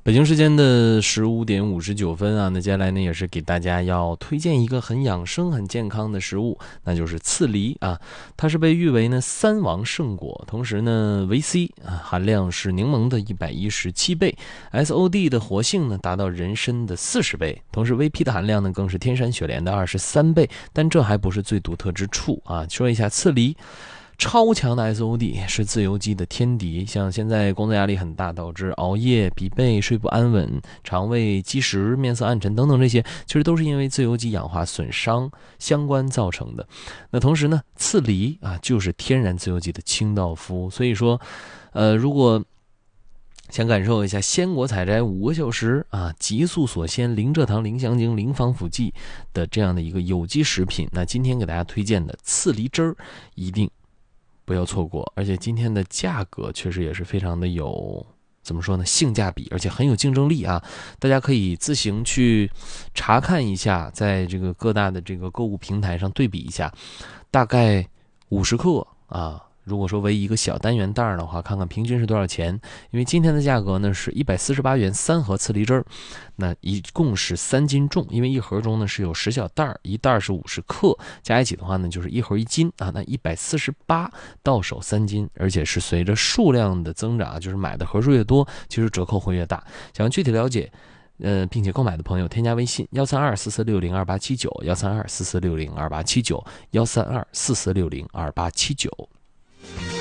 北京时间的15:59啊，那接下来呢也是给大家要推荐一个很养生、很健康的食物，那就是刺梨啊。它是被誉为呢三王圣果，同时呢维 C 含量是柠檬的117倍，SOD 的活性呢达到人参的40倍，同时 VP 的含量呢更是天山雪莲的23倍。但这还不是最独特之处啊！说一下刺梨。超强的 SOD 是自由基的天敌，像现在工作压力很大，导致熬夜、疲惫、睡不安稳、肠胃积食、面色暗沉等等，这些其实都是因为自由基氧化损伤相关造成的。那同时呢，刺梨就是天然自由基的清道夫，所以说如果想感受一下鲜果采摘5个小时急速锁鲜，零蔗糖、零香精、零防腐剂的这样的一个有机食品，那今天给大家推荐的刺梨汁儿一定不要错过，而且今天的价格确实也是非常的有，怎么说呢，性价比，而且很有竞争力啊！大家可以自行去查看一下，在这个各大的这个购物平台上对比一下，大概50克如果说为一个小单元袋的话，看看平均是多少钱。因为今天的价格呢是148元3盒刺梨汁儿，那一共是3斤重，因为一盒中呢是有10小袋，一袋是50克，加一起的话呢就是一盒1斤那148到手3斤，而且是随着数量的增长，就是买的盒数越多，其实折扣会越大。想要具体了解并且购买的朋友，添加微信13244602879，13244602879，13244602879。